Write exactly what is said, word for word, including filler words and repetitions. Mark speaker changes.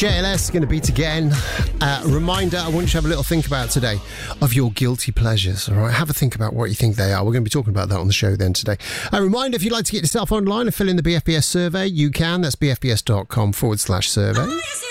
Speaker 1: J L S going to beat again. Uh, reminder, I want you to have a little think about today of your guilty pleasures. All right, have a think about what you think they are. We're going to be talking about that on the show then today. A reminder, if you'd like to get yourself online and fill in the B F B S survey, you can. That's bfbs.com forward slash survey.